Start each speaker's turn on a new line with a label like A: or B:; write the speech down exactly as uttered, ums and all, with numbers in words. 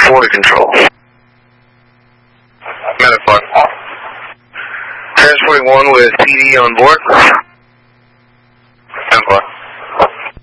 A: four to control.
B: Medic one.
A: Transporting one with P D on board.